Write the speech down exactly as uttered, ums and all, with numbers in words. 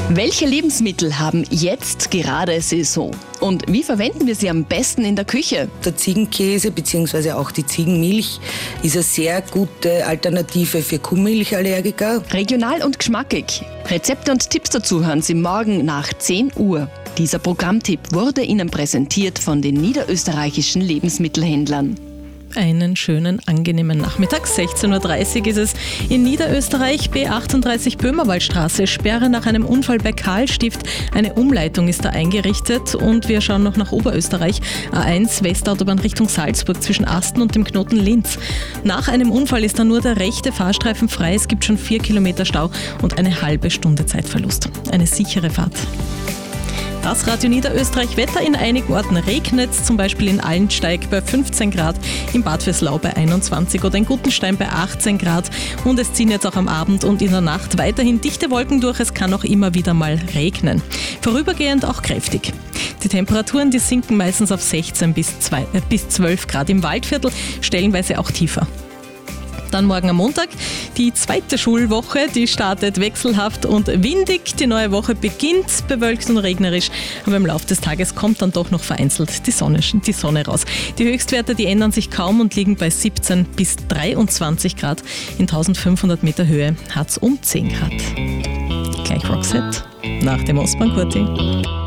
Welche Lebensmittel haben jetzt gerade Saison? Und wie verwenden wir sie am besten in der Küche? Der Ziegenkäse bzw. auch die Ziegenmilch ist eine sehr gute Alternative für Kuhmilchallergiker. Regional und geschmackig. Rezepte und Tipps dazu hören Sie morgen nach zehn Uhr. Dieser Programmtipp wurde Ihnen präsentiert von den niederösterreichischen Lebensmittelhändlern. Einen schönen, angenehmen Nachmittag. sechzehn Uhr dreißig ist es in Niederösterreich, B achtunddreißig Böhmerwaldstraße, Sperre nach einem Unfall bei Karlstift. Eine Umleitung ist da eingerichtet und wir schauen noch nach Oberösterreich. A eins Westautobahn Richtung Salzburg zwischen Asten und dem Knoten Linz. Nach einem Unfall ist da nur der rechte Fahrstreifen frei. Es gibt schon vier Kilometer Stau und eine halbe Stunde Zeitverlust. Eine sichere Fahrt. Das Radio Niederösterreich Wetter: in einigen Orten regnet es, zum Beispiel in Allensteig bei fünfzehn Grad, in Bad Vöslau bei einundzwanzig oder in Gutenstein bei achtzehn Grad. Und es ziehen jetzt auch am Abend und in der Nacht weiterhin dichte Wolken durch. Es kann auch immer wieder mal regnen. Vorübergehend auch kräftig. Die Temperaturen, die sinken meistens auf sechzehn bis zwölf Grad, im Waldviertel stellenweise auch tiefer. Dann morgen am Montag die zweite Schulwoche, die startet wechselhaft und windig. Die neue Woche beginnt bewölkt und regnerisch, aber im Laufe des Tages kommt dann doch noch vereinzelt die Sonne, die Sonne raus. Die Höchstwerte, die ändern sich kaum und liegen bei siebzehn bis dreiundzwanzig Grad. In eintausendfünfhundert Meter Höhe hat es um zehn Grad. Gleich Roxette nach dem Ostbahn-Kurti.